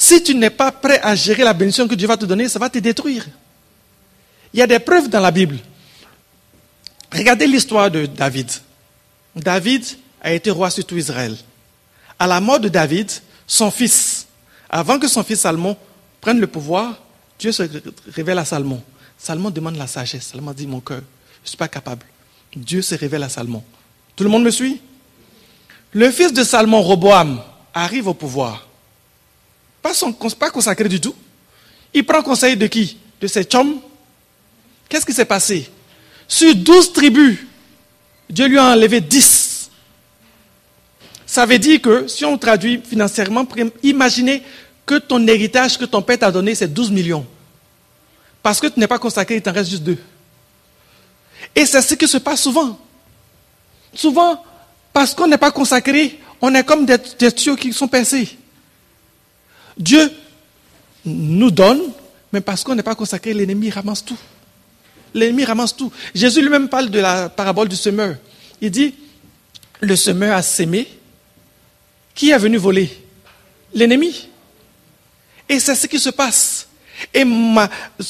Si tu n'es pas prêt à gérer la bénédiction que Dieu va te donner, ça va te détruire. Il y a des preuves dans la Bible. Regardez l'histoire de David. David a été roi sur tout Israël. À la mort de David, son fils, avant que son fils Salomon prenne le pouvoir, Dieu se révèle à Salomon. Salomon demande la sagesse. Salomon dit, mon cœur, je ne suis pas capable. Dieu se révèle à Salomon. Tout le monde me suit? Le fils de Salomon, Roboam, arrive au pouvoir. Pas consacré du tout. Il prend conseil de qui? De ses chums. Qu'est-ce qui s'est passé? Sur 12 tribus, Dieu lui a enlevé 10. Ça veut dire que, si on traduit financièrement, imaginez que ton héritage que ton père t'a donné, c'est 12 millions. Parce que tu n'es pas consacré, il t'en reste juste 2. Et c'est ce qui se passe souvent. Souvent, parce qu'on n'est pas consacré, on est comme des tuyaux qui sont percés. Dieu nous donne, mais parce qu'on n'est pas consacré, l'ennemi ramasse tout. L'ennemi ramasse tout. Jésus lui-même parle de la parabole du semeur. Il dit, le semeur a sémé. Qui est venu voler? L'ennemi. Et c'est ce qui se passe. Et mon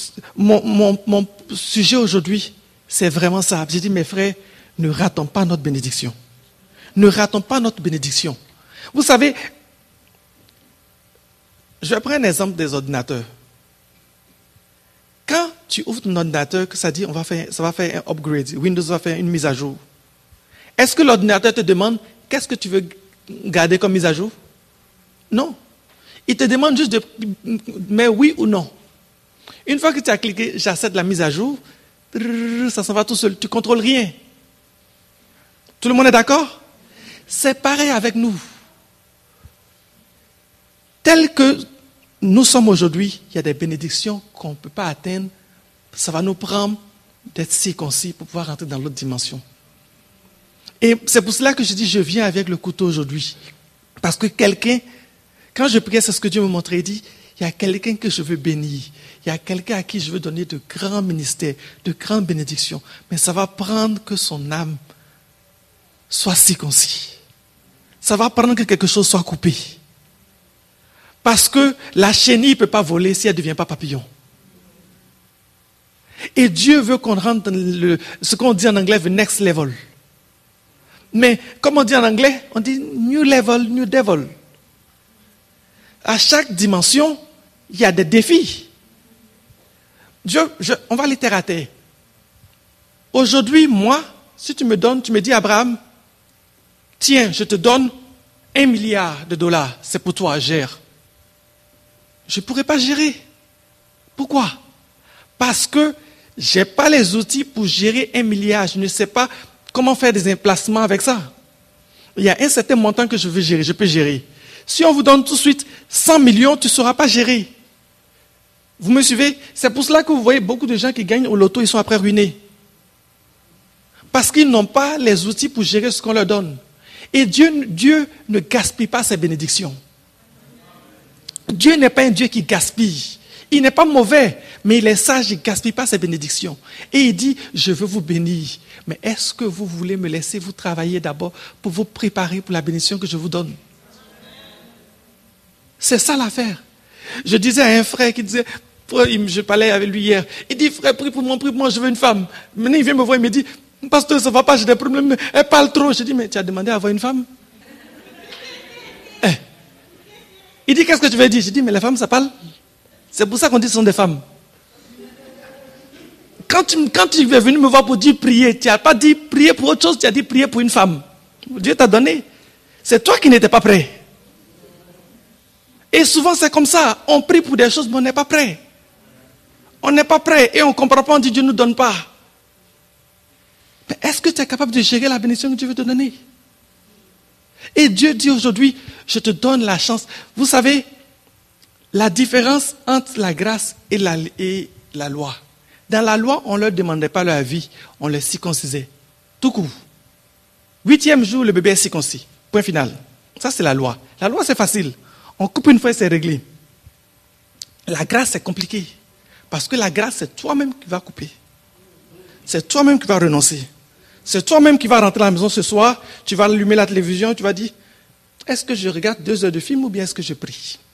sujet aujourd'hui, c'est vraiment ça. J'ai dit, mes frères, ne ratons pas notre bénédiction. Ne ratons pas notre bénédiction. Vous savez, je vais prendre un exemple des ordinateurs. Quand tu ouvres ton ordinateur, que ça dit, ça va faire un upgrade, Windows va faire une mise à jour. Est-ce que l'ordinateur te demande, qu'est-ce que tu veux garder comme mise à jour? Non. Il te demande juste de mais oui ou non. Une fois que tu as cliqué, j'accepte la mise à jour, ça s'en va tout seul, tu ne contrôles rien. Tout le monde est d'accord? C'est pareil avec nous. Tel que nous sommes aujourd'hui, il y a des bénédictions qu'on ne peut pas atteindre. Ça va nous prendre d'être circoncis pour pouvoir rentrer dans l'autre dimension. Et c'est pour cela que je dis, je viens avec le couteau aujourd'hui. Parce que quelqu'un, quand je priais, c'est ce que Dieu me montrait, il dit, il y a quelqu'un que je veux bénir. Il y a quelqu'un à qui je veux donner de grands ministères, de grandes bénédictions. Mais ça va prendre que son âme soit circoncis. Ça va prendre que quelque chose soit coupé. Parce que la chenille ne peut pas voler si elle ne devient pas papillon. Et Dieu veut qu'on rentre dans ce qu'on dit en anglais, the next level. Mais comme on dit en anglais, on dit new level, new devil. À chaque dimension, il y a des défis. On va les terre à terre. Aujourd'hui, moi, si tu me dis Abraham, tiens, je te donne $1 milliard, c'est pour toi, gère. Je ne pourrais pas gérer. Pourquoi? Parce que je n'ai pas les outils pour gérer 1 milliard. Je ne sais pas comment faire des emplacements avec ça. Il y a un certain montant que je veux gérer, je peux gérer. Si on vous donne tout de suite 100 millions, tu ne sauras pas gérer. Vous me suivez? C'est pour cela que vous voyez beaucoup de gens qui gagnent au loto, ils sont après ruinés. Parce qu'ils n'ont pas les outils pour gérer ce qu'on leur donne. Et Dieu ne gaspille pas ses bénédictions. Dieu n'est pas un Dieu qui gaspille. Il n'est pas mauvais, mais il est sage, il ne gaspille pas ses bénédictions. Et il dit, je veux vous bénir. Mais est-ce que vous voulez me laisser vous travailler d'abord pour vous préparer pour la bénédiction que je vous donne? C'est ça l'affaire. Je disais à un frère qui disait, je parlais avec lui hier, il dit, frère, prie pour moi, je veux une femme. Maintenant, il vient me voir, il me dit, pasteur, ça ne va pas, j'ai des problèmes, elle parle trop. Je dis, mais tu as demandé à avoir une femme? Il dit, qu'est-ce que tu veux dire? Je dis, mais les femmes, ça parle. C'est pour ça qu'on dit que ce sont des femmes. Quand tu es venu me voir pour dire prier, tu n'as pas dit prier pour autre chose, tu as dit prier pour une femme. Dieu t'a donné. C'est toi qui n'étais pas prêt. Et souvent, c'est comme ça. On prie pour des choses, mais on n'est pas prêt. On n'est pas prêt et on ne comprend pas, on dit Dieu ne nous donne pas. Mais est-ce que tu es capable de gérer la bénédiction que Dieu veut te donner? Et Dieu dit aujourd'hui, je te donne la chance. Vous savez, la différence entre la grâce et la loi. Dans la loi, on ne leur demandait pas leur vie, on les circoncisait. Tout court. 8e jour, le bébé est circoncis. Point final. Ça, c'est la loi. La loi, c'est facile. On coupe une fois et c'est réglé. La grâce, c'est compliqué. Parce que la grâce, c'est toi-même qui vas couper. C'est toi-même qui vas renoncer. C'est toi-même qui vas rentrer à la maison ce soir, tu vas allumer la télévision, tu vas dire, est-ce que je regarde 2 heures de film ou bien est-ce que je prie?